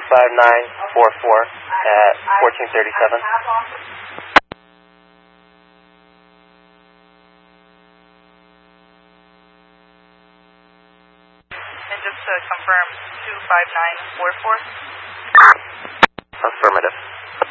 25944 at 1437. And just to confirm, 25944? Affirmative.